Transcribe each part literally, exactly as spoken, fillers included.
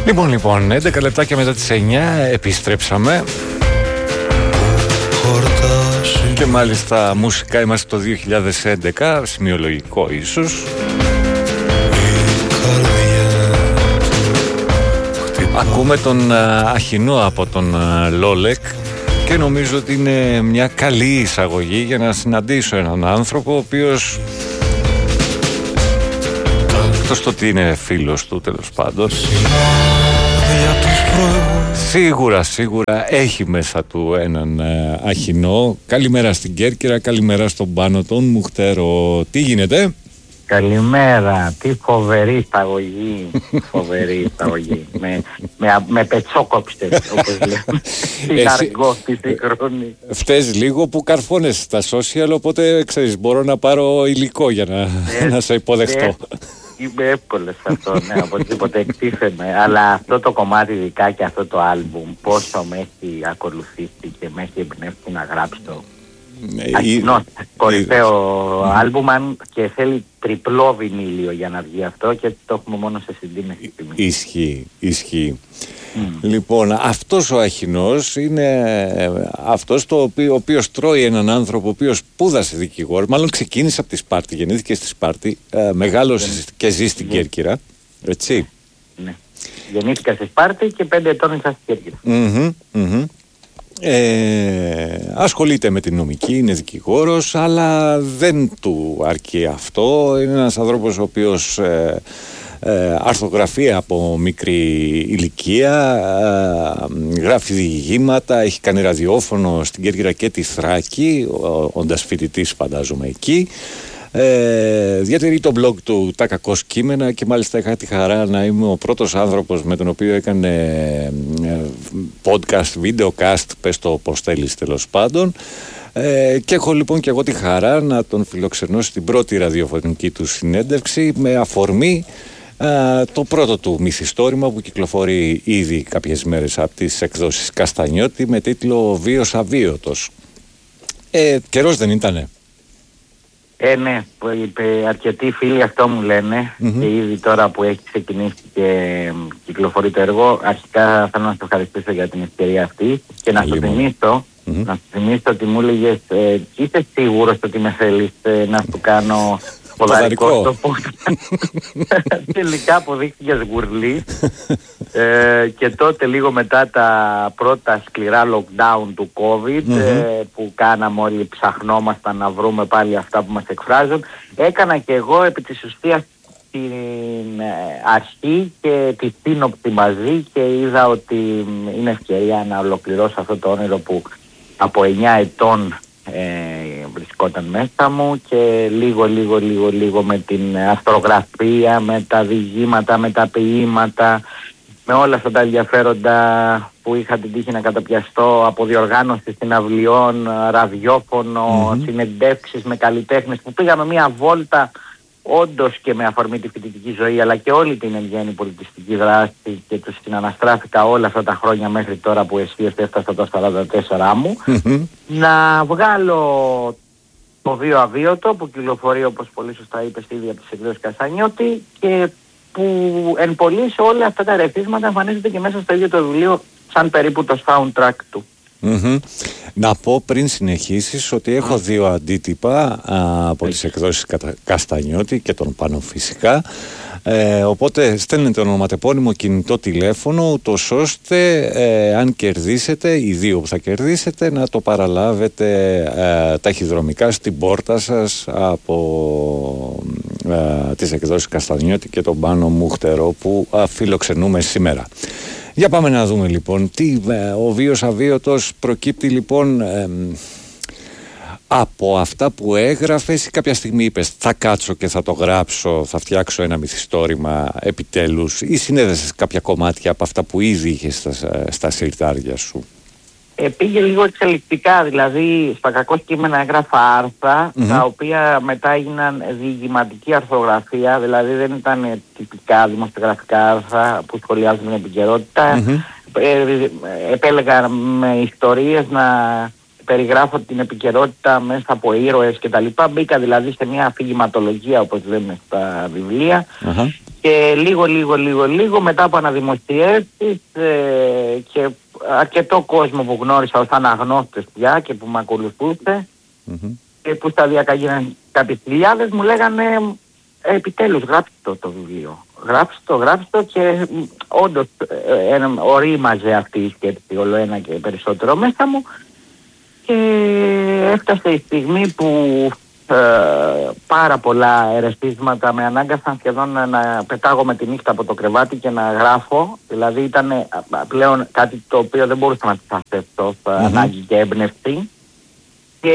Λοιπόν, λοιπόν, έντεκα λεπτάκια μετά τις εννιά επιστρέψαμε. Και μάλιστα μουσικά είμαστε το δύο χιλιάδες έντεκα, σημειολογικό ίσως. Ακούμε τον Αχινό από τον Λόλεκ και νομίζω ότι είναι μια καλή εισαγωγή για να συναντήσω έναν άνθρωπο ο οποίος, εκτός το ότι είναι φίλος του τέλος πάντων, σίγουρα σίγουρα έχει μέσα του έναν Αχινό. Καλημέρα στην Κέρκυρα, καλημέρα στον Πάνωτον Μουχτέρο. Τι γίνεται? Καλημέρα, τι φοβερή εισαγωγή, φοβερή εισαγωγή, με, με, με πετσόκοψες, όπως λέμε, την αργό, τη σύγχρονη. Φταίς λίγο που καρφώνεσαι στα social, οπότε ξέρεις, μπορώ να πάρω υλικό για να, ε, να σε υποδεχτώ. Ε, είμαι εύκολος αυτό, ναι, οπωσδήποτε εκτίθεμαι, αλλά αυτό το κομμάτι ειδικά και αυτό το άλμπουμ, πόσο με έχει ακολουθήσει και με έχει εμπνεύσει να γράψω. Αχινός, κορυφαίο άλμπουμ, και θέλει τριπλό βινίλιο για να βγει αυτό, και το έχουμε μόνο σε σι ντι μέχρι στιγμή. Ισχύει, ισχύει. Mm. Λοιπόν, αυτός ο Αχινός είναι αυτός το οποίο, ο οποίος τρώει έναν άνθρωπο ο οποίος σπούδασε δικηγόρος, μάλλον ξεκίνησε από τη Σπάρτη, γεννήθηκε στη Σπάρτη, ε, μεγάλωσε mm. και ζει στην mm. Κέρκυρα, έτσι. Ναι. Γεννήθηκα στη Σπάρτη και πέντε ετών ήρθα στην Κέρκυρα. Mm-hmm, mm-hmm. Ε, ασχολείται με την νομική, είναι δικηγόρος, αλλά δεν του αρκεί αυτό. Είναι ένας άνθρωπος ο οποίος ε, ε, αρθογραφεί από μικρή ηλικία, ε, γράφει διηγήματα, έχει κάνει ραδιόφωνο στην Κέρκυρα και τη Θράκη, όντας φοιτητής φαντάζομαι εκεί. Ε, διατηρεί το blog του Τα Κακό Κείμενα και μάλιστα είχα τη χαρά να είμαι ο πρώτος άνθρωπος με τον οποίο έκανε ε, podcast, videocast, πες το πως θέλεις τέλος πάντων, ε, και έχω λοιπόν και εγώ τη χαρά να τον φιλοξενώ στην πρώτη ραδιοφωνική του συνέντευξη με αφορμή ε, το πρώτο του μυθιστόρημα που κυκλοφορεί ήδη κάποιες μέρες από τις εκδόσεις Καστανιώτη με τίτλο Βίος Αβίωτος. ε, Καιρός δεν ήτανε? Ε, ναι, αρκετοί φίλοι αυτό μου λένε, mm-hmm. και ήδη τώρα που έχει ξεκινήσει και κυκλοφορεί το έργο, αρχικά θέλω να σου ευχαριστήσω για την ευκαιρία αυτή και να σου θυμίσω, mm-hmm. να σου θυμίσω ότι μου έλεγες, ε, είσαι σίγουρος ότι με θέλεις ε, να σου κάνω ποδαρικό στο podcast? Τελικά αποδείχθηκες γουρλής, ε, και τότε λίγο μετά τα πρώτα σκληρά lockdown του COVID, mm-hmm. ε, που κάναμε όλοι, ψαχνόμασταν να βρούμε πάλι αυτά που μας εκφράζουν, έκανα και εγώ επί της ουσίας την ε, αρχή και τη σύνοψη μαζί, και είδα ότι είναι ευκαιρία να ολοκληρώσω αυτό το όνειρο που από εννιά ετών Ε, βρισκόταν μέσα μου, και λίγο λίγο λίγο λίγο με την αστρογραφία, με τα διηγήματα, με τα ποίηματα, με όλα αυτά τα ενδιαφέροντα που είχα την τύχη να καταπιαστώ από διοργάνωση συναυλιών, ραδιόφωνο, mm-hmm. συνεντεύξεις με καλλιτέχνες που πήγαμε μία βόλτα όντως και με αφορμή τη φοιτητική ζωή, αλλά και όλη την εν γέννη πολιτιστική δράση, και τους συναναστράφηκα όλα αυτά τα χρόνια μέχρι τώρα που εσύ έφτασα τα σαράντα τέσσερα μου, mm-hmm. να βγάλω το Βίο Αβίωτο που κυκλοφορεί, όπως πολύ σωστά είπες, ήδη από τις εκδόσεις Καστανιώτη, και που εν πολλοίς όλα αυτά τα ρεθίσματα εμφανίζονται και μέσα στο ίδιο το βιβλίο σαν περίπου το soundtrack του. Mm-hmm. Να πω πριν συνεχίσεις ότι έχω δύο αντίτυπα α, από τις εκδόσεις Καστανιώτη και τον Πάνο φυσικά, ε, οπότε στέλνετε ονοματεπώνυμο κινητό τηλέφωνο, ούτως ώστε ε, αν κερδίσετε, οι δύο που θα κερδίσετε, να το παραλάβετε ε, ταχυδρομικά στην πόρτα σας από ε, τις εκδόσεις Καστανιώτη και τον Πάνο Μουχτερό που α, φιλοξενούμε σήμερα. Για πάμε να δούμε λοιπόν τι, ε, ο Βίος Αβίωτος προκύπτει λοιπόν ε, από αυτά που έγραφες, ή κάποια στιγμή είπες θα κάτσω και θα το γράψω, θα φτιάξω ένα μυθιστόρημα επιτέλους, ή συνέδεσες κάποια κομμάτια από αυτά που ήδη είχες στα, στα συρτάρια σου? Ε, πήγε λίγο εξελικτικά, δηλαδή στα Κακό Κείμενα έγραφα άρθρα, mm-hmm. τα οποία μετά έγιναν διηγηματική αρθρογραφία, δηλαδή δεν ήταν τυπικά δημοσιογραφικά άρθρα που σχολιάζουν την επικαιρότητα. Mm-hmm. Ε, επέλεγα με ιστορίες να περιγράφω την επικαιρότητα μέσα από ήρωες κτλ. Μπήκα δηλαδή σε μια αφηγηματολογία, όπως λέμε στα βιβλία, uh-huh. Και λίγο λίγο λίγο λίγο μετά από αναδημοσιεύσεις ε, και αρκετό κόσμο που γνώρισα ως αναγνώστες πια και που με ακολουθούσε mm-hmm. και που σταδιακά γίνανε κάποιες χιλιάδες, μου λέγανε ε, επιτέλους γράψτε το, το βιβλίο. Γράψτε το, γράψτε το, και όντως ε, ε, ορίμαζε αυτή η σκέψη όλο ένα και περισσότερο μέσα μου, και έφτασε η στιγμή που ε, πάρα πολλά ερεθίσματα με ανάγκασαν σχεδόν να, να πετάγω τη νύχτα από το κρεβάτι και να γράφω. Δηλαδή ήταν ε, πλέον κάτι το οποίο δεν μπορούσα να πιστέψω mm-hmm. ανάγκη και έμπνευση. Και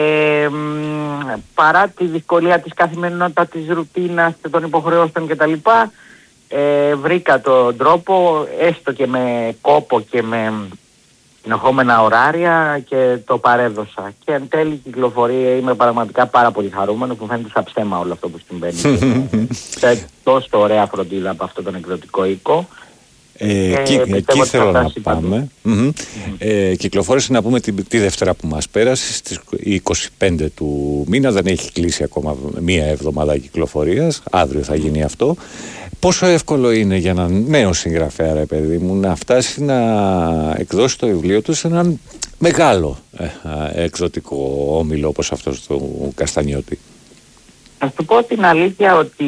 μ, παρά τη δυσκολία της καθημερινότητας, της ρουτίνας, των υποχρεώσεων κτλ, ε, βρήκα τον τρόπο, έστω και με κόπο και με συνεχόμενα ωράρια, και το παρέδωσα. Και εν τέλει κυκλοφορεί, είμαι πραγματικά πάρα πολύ χαρούμενος, που φαίνεται σαν ψέμα όλο αυτό που συμβαίνει. Και τόσο ωραία φροντίδα από αυτόν τον εκδοτικό οίκο. Ε, εκεί ε, εκεί θέλω να πάμε. Mm-hmm. Mm-hmm. Ε, κυκλοφόρησε, να πούμε, τη, τη Δευτέρα που μας πέρασε, στις είκοσι πέντε του μήνα. Δεν έχει κλείσει ακόμα μία εβδομάδα κυκλοφορίας. Αύριο θα γίνει αυτό. Πόσο εύκολο είναι για έναν νέο συγγραφέα, ρε παιδί μου, να φτάσει να εκδώσει το βιβλίο του σε έναν μεγάλο ε, εκδοτικό όμιλο όπως αυτός του Καστανιώτη? Θα σου πω την αλήθεια ότι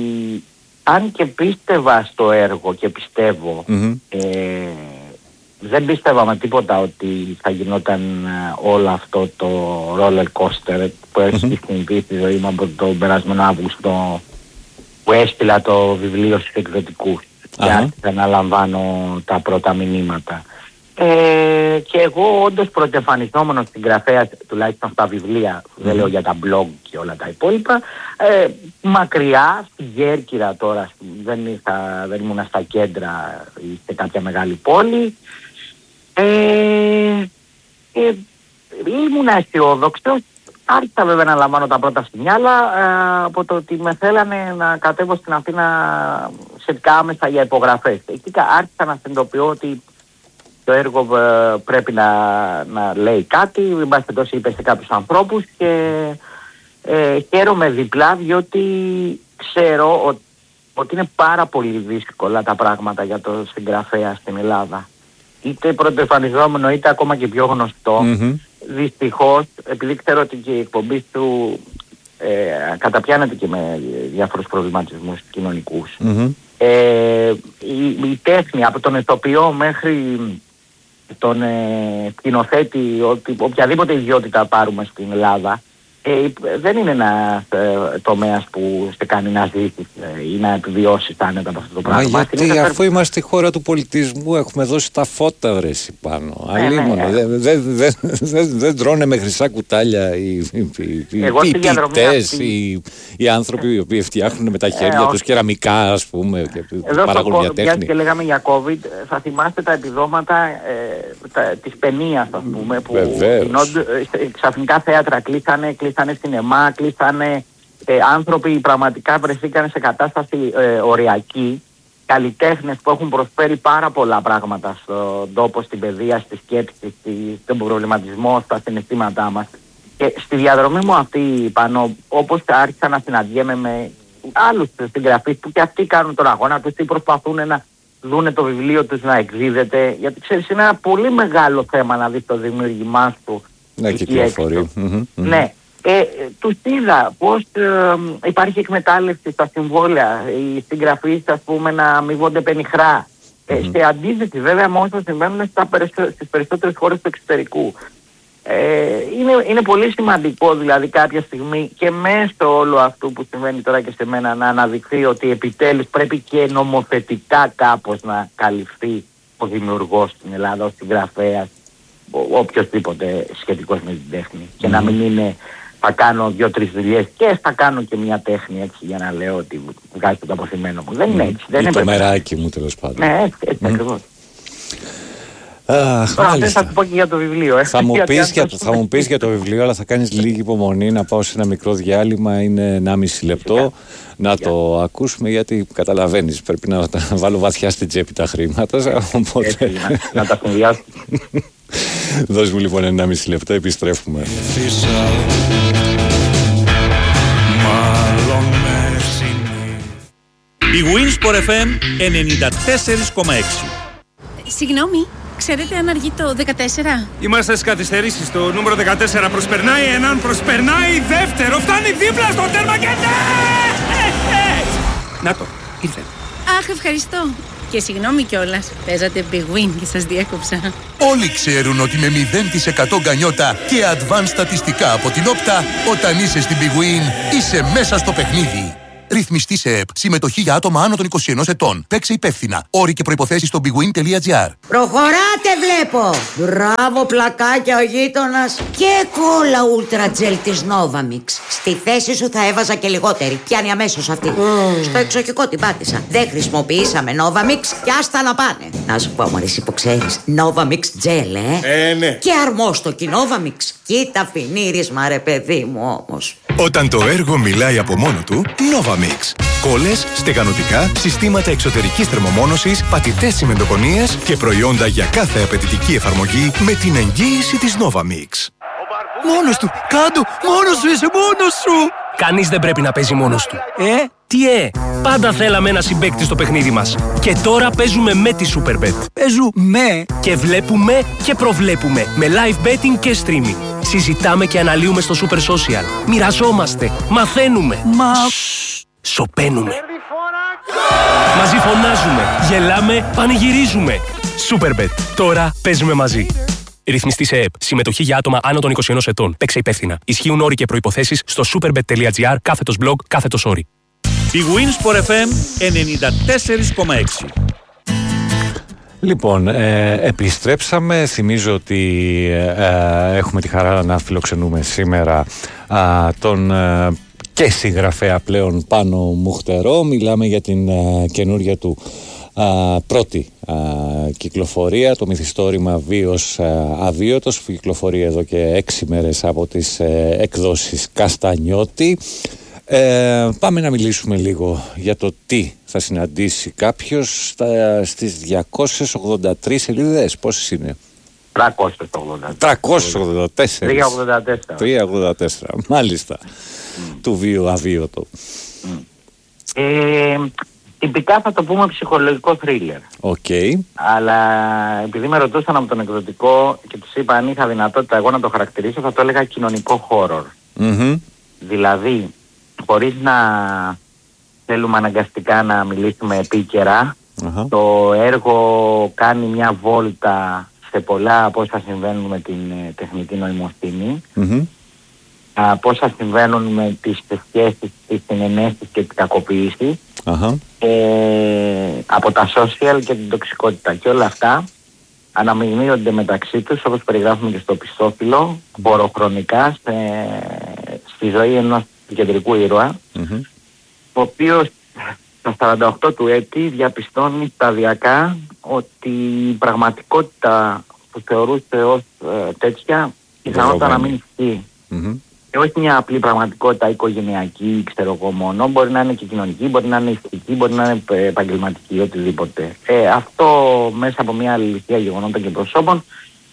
αν και πίστευα στο έργο και πιστεύω, mm-hmm. ε, δεν πίστευα με τίποτα ότι θα γινόταν όλο αυτό το roller coaster που έχει mm-hmm. συνηθίσει στη ζωή μου από τον περασμένο Αύγουστο, που έστειλα το βιβλίο στους εκδοτικούς και άρχισα να λαμβάνω τα πρώτα μηνύματα. Ε, και εγώ όντως πρωτοεμφανιζόμενος συγγραφέας, τουλάχιστον στα βιβλία, mm. δεν λέω για τα blog και όλα τα υπόλοιπα, ε, μακριά, στη Γέρκυρα τώρα, δεν, είχα, δεν ήμουν στα κέντρα ή σε κάποια μεγάλη πόλη, ε, ε, ήμουν αισιόδοξος. Άρχισα βέβαια να λαμβάνω τα πρώτα σημειάλα ε, από το ότι με θέλανε να κατέβω στην Αθήνα σχετικά άμεσα για υπογραφές. Εκεί άρχισα να συνειδητοποιώ ότι το έργο ε, πρέπει να, να λέει κάτι, μην πάση τόσο είπε σε κάποιους ανθρώπους, και ε, χαίρομαι διπλά, διότι ξέρω ότι, ότι είναι πάρα πολύ δύσκολα τα πράγματα για το συγγραφέα στην Ελλάδα. Είτε πρωτοεμφανιζόμενο είτε ακόμα και πιο γνωστό. Mm-hmm. Δυστυχώς, επειδή ξέρω ότι και η εκπομπή του ε, καταπιάνεται και με διάφορους προβληματισμούς κοινωνικούς, mm-hmm. ε, η, η τέχνη από τον ηθοποιό μέχρι τον ε, σκηνοθέτη, ότι, οποιαδήποτε ιδιότητα πάρουμε στην Ελλάδα, ε, δεν είναι ένας ε, τομέας που σε κάνει να ζήσεις ε, ή να επιβιώσεις άνετα από αυτό το πράγμα. Μα γιατί είναι αφού είμαστε η χώρα του πολιτισμού, έχουμε δώσει τα φώτα βρέσει πάνω. Ναι, αλλήμον, ναι. Δεν δε, δε, δε, δε τρώνε με χρυσά κουτάλια οι, οι, οι ποιητές, οι, οι άνθρωποι οι οποίοι φτιάχνουν με τα χέρια ε, τους κεραμικά, ας πούμε, και εδώ παράγουν μια τέχνη. Και λέγαμε για COVID, θα θυμάστε τα επιδόματα ε, τα, της παινίας, ας πούμε, που ε, ξαφνικά θέατρα κλείσανε, κλείσανε σινεμά, κλείσανε ε, άνθρωποι πραγματικά βρεθήκαν σε κατάσταση ε, οριακή, καλλιτέχνες που έχουν προσφέρει πάρα πολλά πράγματα στον τόπο, στην παιδεία, στη σκέψη, στη, στον προβληματισμό, στα συναισθήματά μας. Και στη διαδρομή μου αυτή, πάνω, όπως άρχισα να συναντιέμαι με άλλους συγγραφείς που και αυτοί κάνουν τον αγώνα τους ή προσπαθούν να δούνε το βιβλίο τους να εκδίδεται, γιατί ξέρεις είναι ένα πολύ μεγάλο θέμα να δεις το δημιουργημά σου να κυκλοφορεί. Ναι. Ε, τους είδα πως ε, υπάρχει εκμετάλλευση στα συμβόλαια, οι συγγραφείς, ας πούμε, να αμοιβώνται πενιχρά. Mm-hmm. Ε, σε αντίθεση βέβαια με όσα συμβαίνουν στα περισσο... στις περισσότερες χώρες του εξωτερικού. Ε, είναι, είναι πολύ σημαντικό δηλαδή κάποια στιγμή και μέσω όλου αυτού που συμβαίνει τώρα και σε μένα να αναδειχθεί ότι επιτέλους πρέπει και νομοθετικά κάπως να καλυφθεί ο δημιουργός στην Ελλάδα, ο συγγραφέας, οποιοσδήποτε σχετικός με την τέχνη. Mm-hmm. Και να μην είναι θα κάνω δύο-τρεις δουλειές και θα κάνω και μια τέχνη, έτσι, για να λέω ότι βγάζει το αποθυμένο μου. Δεν είναι έτσι. Δεν είναι το μεράκι μου, τέλος πάντων. Ναι, έτσι, έτσι mm. ακριβώς. Αχ, Τώρα θα σου πω και για το βιβλίο. Ε. Θα, μου πεις για το, θα μου πεις για το βιβλίο, αλλά θα κάνεις λίγη υπομονή να πάω σε ένα μικρό διάλειμμα, είναι ενάμιση λεπτό. Φυσικά. Να το ακούσουμε, γιατί καταλαβαίνεις, πρέπει να τα βάλω βαθιά στην τσέπη τα χρήματα. Οπότε... Έτσι, να, να τα συνδυάσω. Δώσ' μου λοιπόν ενάμιση λεπτό, επιστρέφουμε. Η Winsport εφ εμ ενενήντα τέσσερα κόμμα έξι. Συγγνώμη, ξέρετε αν αργεί το δεκατέσσερα? Είμαστε στις καθυστερήσεις. Το νούμερο δεκατέσσερα προσπερνάει έναν, προσπερνάει δεύτερο, φτάνει δίπλα στο τέρμα και ναι! Να το, ήρθε. Αχ, ευχαριστώ. Και συγγνώμη κιόλας, παίζατε Big Win και σας διέκοψα. Όλοι ξέρουν ότι με μηδέν τοις εκατό γκανιότα και advanced στατιστικά από την Όπτα, όταν είσαι στην Big Win, είσαι μέσα στο παιχνίδι. Ρυθμιστή σε ΕΠ. Συμμετοχή για άτομα άνω των είκοσι ενός ετών. Παίξε υπεύθυνα. Όροι και προϋποθέσεις στο bigwin τελεία gr. Προχωράτε βλέπω. Μπράβο πλακάκια ο γείτονας. Και κόλλα Ultra Gel της Novamix. Στη θέση σου θα έβαζα και λιγότερη. Πιάνει αμέσως αυτή. Mm. Στο εξοχικό την πάτησα. Δεν χρησιμοποιήσαμε Novamix και άστα να πάνε. Να σου πω μωρή που ξέρεις. Novamix Gel ε. Ε ναι. Και αρμόστοκι Novamix. Κοίτα φινίρισμα ρε παιδί μου όμως. Όταν το έργο μιλάει από μόνο του, Novamix. Κόλλες, στεγανοτικά, συστήματα εξωτερικής θερμομόνωσης, πατητές τσιμεντοκονίες και προϊόντα για κάθε απαιτητική εφαρμογή με την εγγύηση της Novamix. Μόνος του! Κάντο! Μόνος σου είσαι! Μόνος σου! Κανείς δεν πρέπει να παίζει μόνος του. Ε? Τι ε? Πάντα θέλαμε ένα συμπαίκτη στο παιχνίδι μας. Και τώρα παίζουμε με τη Superbet. Παίζουμε! Και βλέπουμε και προβλέπουμε. Με live betting και streaming. Συζητάμε και αναλύουμε στο Super Social. Μοιραζόμαστε. Μαθαίνουμε. Μα... Σωπαίνουμε. Μαζί φωνάζουμε. Γελάμε. Πανηγυρίζουμε. Superbet. Τώρα παίζουμε μαζί. Ρυθμιστή σε ΕΠ. Συμμετοχή για άτομα άνω των είκοσι ενός ετών. Παίξε υπεύθυνα. Ισχύουν όροι και προϋποθέσεις στο superbet τελεία gr κάθετος blog κάθετος όροι. Η Winsport εφ εμ ενενήντα τέσσερα κόμμα έξι. Λοιπόν, ε, επιστρέψαμε. Θυμίζω ότι ε, έχουμε τη χαρά να φιλοξενούμε σήμερα ε, τον ε, και συγγραφέα πλέον Πάνο Μουχτερό. Μιλάμε για την ε, καινούργια του ε, πρώτη ε, κυκλοφορία, το μυθιστόρημα Βίος ε, Αβίωτος. Κυκλοφορεί εδώ και έξι μέρες από τις ε, εκδόσεις Καστανιώτη. Ε, πάμε να μιλήσουμε λίγο για το τι θα συναντήσει κάποιος στα, στις διακόσιες ογδόντα τρεις σελίδες. Πόσες είναι? τριακόσιες ογδόντα τέσσερα. τριακόσιες ογδόντα τέσσερα. τριακόσιες ογδόντα τέσσερα. Μάλιστα. Mm. Του βίου αβίωτο. Mm. Ε, τυπικά θα το πούμε ψυχολογικό θρίλερ. Οκ. Okay. Αλλά επειδή με ρωτούσαν από τον εκδοτικό και τους είπα αν είχα δυνατότητα εγώ να το χαρακτηρίσω, θα το έλεγα κοινωνικό χόρορ. Mm-hmm. Δηλαδή, χωρίς να θέλουμε αναγκαστικά να μιλήσουμε επίκαιρα, uh-huh. το έργο κάνει μια βόλτα σε πολλά από όσα συμβαίνουν με την ε, τεχνητή νοημοσύνη, mm-hmm. από όσα συμβαίνουν με τις σχέσεις, τις συνενέσεις και την κακοποίηση, uh-huh. ε, από τα social και την τοξικότητα. Και όλα αυτά αναμειγνύονται μεταξύ τους, όπως περιγράφουμε και στο πιστόφυλλο, μποροχρονικά σε, στη ζωή ενός κεντρικού ήρωα, mm-hmm. ο οποίος στα σαράντα οκτώ του έτη διαπιστώνει σταδιακά ότι η πραγματικότητα που θεωρούσε ως ε, τέτοια πιθανότατα να μην ισχύει. Mm-hmm. Και όχι μια απλή πραγματικότητα οικογενειακή, ξέρω εγώ μόνο, μπορεί να είναι και κοινωνική, μπορεί να είναι ηθική, μπορεί να είναι επαγγελματική, οτιδήποτε. Ε, αυτό μέσα από μια αλήθεια γεγονότα και προσώπων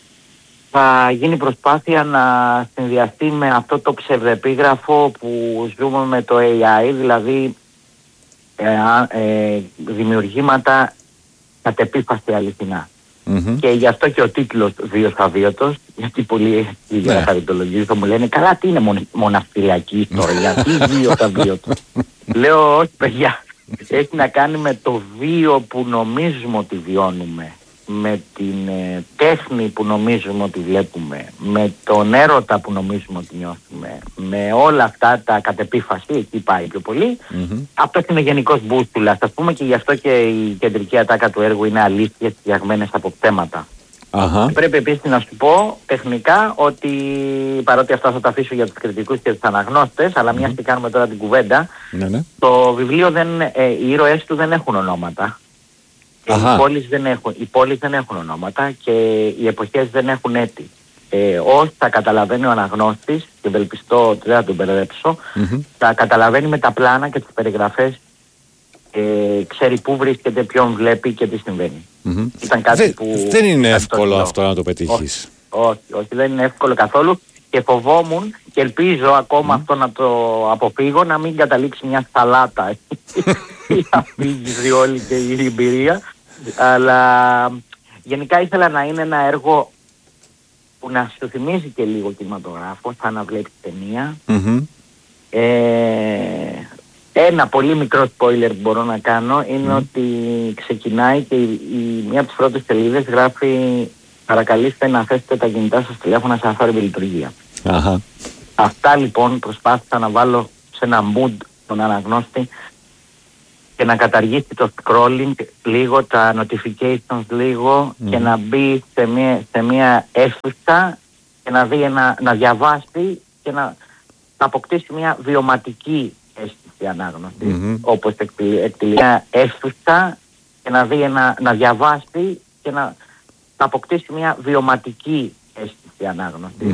θα γίνει προσπάθεια να συνδυαστεί με αυτό το ψευδεπίγραφο που ζούμε με το έι άι, δηλαδή ε, ε, δημιουργήματα κατ' επίφαση αληθινά. Mm-hmm. Και γι' αυτό και ο τίτλος Βίος Αβίωτος, γιατί πολλοί για να χαριτολογήσω μου λένε καλά τι είναι μονα, μοναστηριακή ιστορία, τι Βίος Αβίωτος. Λέω όχι παιδιά, έχει να κάνει με το βίο που νομίζουμε ότι βιώνουμε, με την ε, τέχνη που νομίζουμε ότι βλέπουμε, με τον έρωτα που νομίζουμε ότι νιώθουμε, με όλα αυτά τα κατ' επίφαση, εκεί πάει πιο πολύ. Mm-hmm. Αυτό είναι γενικός μπούστουλας, ας πούμε, και γι' αυτό και η κεντρική ατάκα του έργου είναι αλήθειες φτιαγμένες από ψέματα. Uh-huh. Πρέπει επίσης να σου πω τεχνικά ότι, παρότι αυτά θα τα αφήσω για τους κριτικούς και τους αναγνώστες, αλλά μιας και κάνουμε τώρα την κουβέντα, mm-hmm. το βιβλίο δεν, ε, οι ήρωές του δεν έχουν ονόματα. Οι πόλεις, δεν έχουν, οι πόλεις δεν έχουν ονόματα και οι εποχές δεν έχουν έτη. Ε, όσοι θα καταλαβαίνει ο αναγνώστης, και ευελπιστώ ότι δεν θα τον μπερδέψω, mm-hmm. θα καταλαβαίνει με τα πλάνα και τις περιγραφές, ε, ξέρει πού βρίσκεται, ποιον βλέπει και τι συμβαίνει. Mm-hmm. Ήταν κάτι δεν, που... δεν είναι εύκολο αυτό να το πετύχεις. Όχι, όχι, όχι, δεν είναι εύκολο καθόλου. και φοβόμουν και ελπίζω ακόμα mm. αυτό να το αποφύγω, να μην καταλήξει μια σαλάτα η αφήγηση όλη και η εμπειρία. Αλλά γενικά ήθελα να είναι ένα έργο που να σου θυμίζει και λίγο κινηματογράφο, σαν να βλέπεις ταινία. Mm-hmm. Ε, ένα πολύ μικρό spoiler που μπορώ να κάνω είναι mm. ότι ξεκινάει και η, η, μία από τις πρώτες σελίδες γράφει «Παρακαλείστε να θέσετε τα κινητά σας τηλέφωνα σε αθόρυβη λειτουργία». Uh-huh. Αυτά λοιπόν προσπάθησα να βάλω σε ένα mood τον αναγνώστη και να καταργήσει το scrolling λίγο, τα notifications λίγο mm. και να μπει σε μια, σε μια αίθουσα και να δει ένα, να διαβάσει και να, να αποκτήσει μια βιωματική αίσθηση ανάγνωση. Mm-hmm. Όπως εκτελεί μια αίθουσα και να δει ένα, να διαβάσει και να, να αποκτήσει μια βιωματική αίσθηση ανάγνωση. Mm.